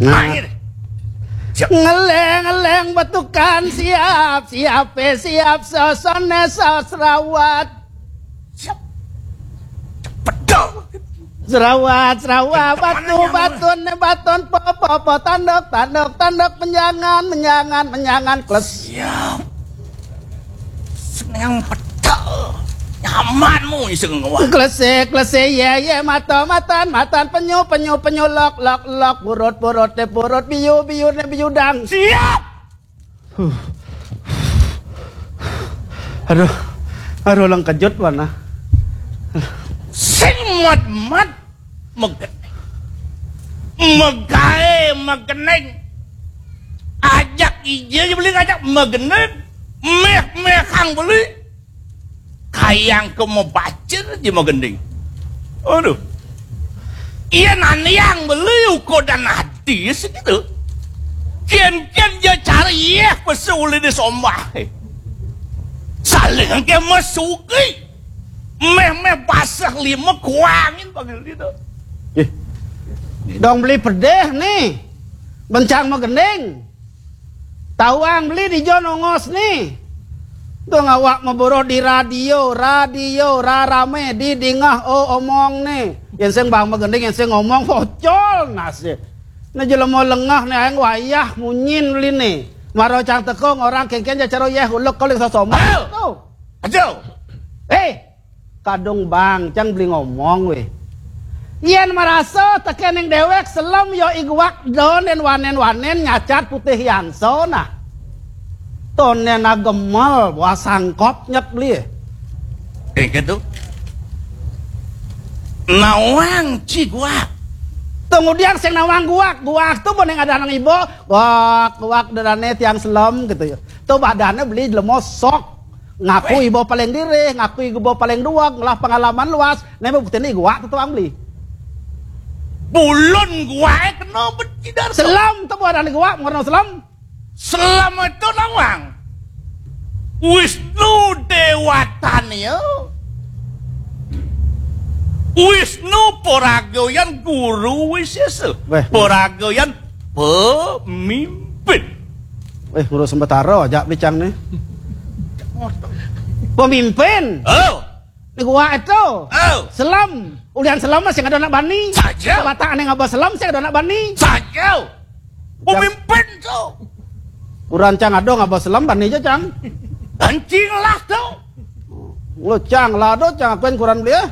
Ngeleng-ngeleng betukan siap sosone serawat. Siap. Cepet Serawat baton popo tanduk menjangan kles. Siap. Seneng pedal. Nyamanmu iseng wah. Klese ye matan penyu lok burut biyu dang. Siap. Aduh lang kejut wana. Sing mat megeneng ajak ije beli ngajak megeneng meh kang beli kayang ke mau bacir di megeneng. Aduh iya yang beli uko dan hati segitu kian dia cari ya pesuli di sombah saling ke masuki meh basah lima kuangin panggil itu. Dong beli pedeh nih, bencang megending. Tawang beli di Jonongos nih. Tuh ngawak memboro di radio rame di dingah omong nih. Yang seng bang megending yang seng ngomong pocol nasi. Nah jelema lengah nih aing wayah munyin beli nih. Maro cang tekong orang kengken jacaro yeh ulek kolik sosoma. Tuh. Ajo. Kadung bang, cang beli ngomong weh. Yen merasa tekening dewek selam yo igwak donen wanen nyacat putih yanso nah. Tonen agemal buah sangkop nyet beli. Gitu. Nawang ciguak. Kemudian sing nawang guak tuh boneng ada nang ibo, guak darane tiang selam gitu ya. Tuh badannya beli lemosok. Ngaku ibu paling diri, ngaku ibu paling duag, ngelah pengalaman luas, nemu bukti ini gua tuh beli. Bulun gua kena bedidar. Selam tuh ada nih gua, mau selam. Selam itu nawang. Wisnu Dewatanya. Wisnu Poragoyan guru wisesa. Poragoyan pemimpin. Ngurus sembetaro aja bicang nih. Pemimpin. Ini gua itu. Selam. Ulian selam masih ada nak bani. Saja. Batak aneh ngabah selam sih ada nak bani. Saja. Pemimpin tuh. Uran cang ado ngabah selam bani aja cang. Anjing lah tuh. Lo cang lado cang akuin kurang beli ya.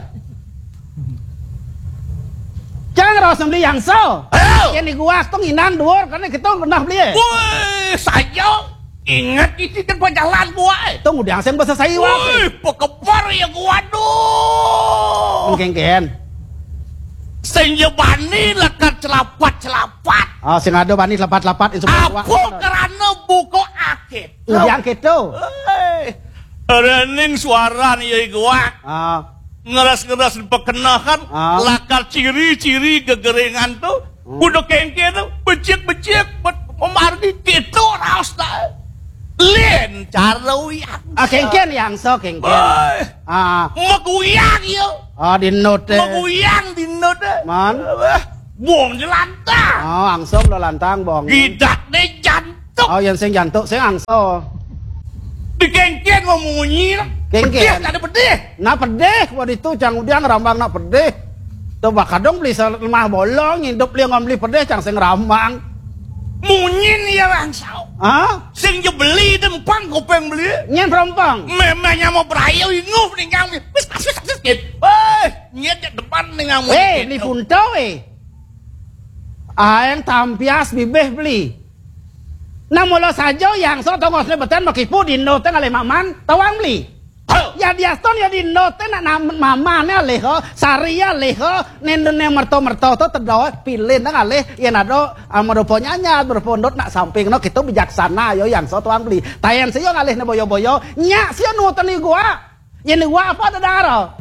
Cang ros beli yang so. Yang di gua tuh nginan dhuwur karena kita pernah beli. Woi, saja. Ingat itu kan penjalan gua. Tunggu diang sen bahasa saya wae. Woi, pekebar ya gua aduh. Kengken. Sing bani lekat celapat. Oh, sing ado bani lapat-lapat itu semua. Aku karena buku akit. Yang gitu. Rening suara nih gua. Ngeras-ngeras pekenahan, lakar ciri-ciri gegeringan tuh. Udah kengken tuh, becik-becik, memargi gitu raus dah. Len cara uyang. Kengken yang so kengken. Maguyang yo. Di note. Maguyang di note. Man. Buang di lantang. Angso lo lantang bong. Gidak de jantung. Yang sing jantung sing angso. Di kengken mau munyi. Kengken. Ada pedih. Nah pedih waktu itu cang udiang rambang nak pedih. Tuh bakadong beli lemah bolong hidup dia ngomong beli pedih cang sing rambang. Munyin ya langsau. Sing je beli dempang kopeng beli. Nyen perompang. Memangnya mau berayu nguf ning kami. Wis nyet depan ning kamu. Ni punto Aeng tampias bibeh beli. Namulo saja yang so tongosnya beten makipu di note ngale maman tawang beli. Ya dia ton ya di note nak mamane leho saria leho nendene merto to tedo pilih nang ale yen ado amodopo nyanya berpondot nak samping no kitu bijaksana yo yang so tuang beli tayen sih yo ngalih ne boyo-boyo nya sih nuten ni gua yen gua apa ada daro